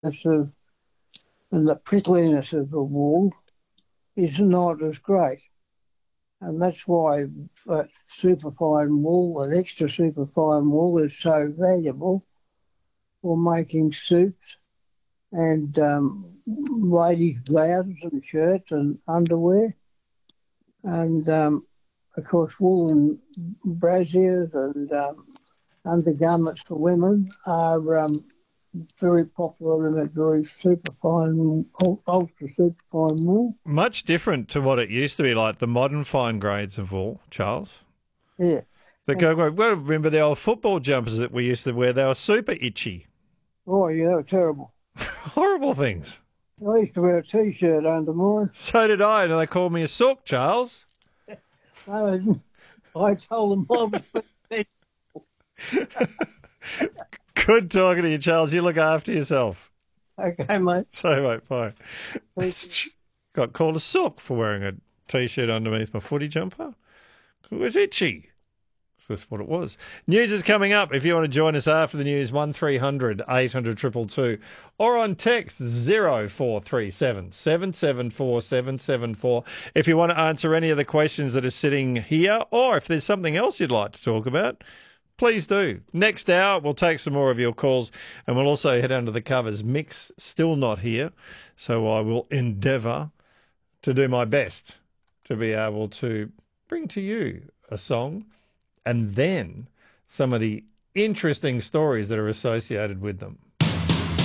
of, and the prickliness of the wool is not as great. And that's why superfine wool and extra superfine wool is so valuable for making suits and ladies' blouses and shirts and underwear. And of course, woolen brassieres and undergarments for women are very popular in that very superfine, ultra superfine wool. Much different to what it used to be, like the modern fine grades of wool, Charles. Yeah. Well, remember the old football jumpers that we used to wear? They were super itchy. Oh, yeah, they were terrible. Horrible things. I used to wear a T-shirt under mine. So did I, and they called me a sook, Charles. I told them I was. Good talking to you, Charles. You look after yourself. Okay, mate. So, mate, bye. Got called a sook for wearing a T-shirt underneath my footy jumper. It was itchy. That's what it was. News is coming up. If you want to join us after the news, 1300 800 222 or on text 0437 774 774. If you want to answer any of the questions that are sitting here, or if there's something else you'd like to talk about, please do. Next hour, we'll take some more of your calls, and we'll also head under the covers. Mick's still not here, so I will endeavour to do my best to be able to bring to you a song and then some of the interesting stories that are associated with them.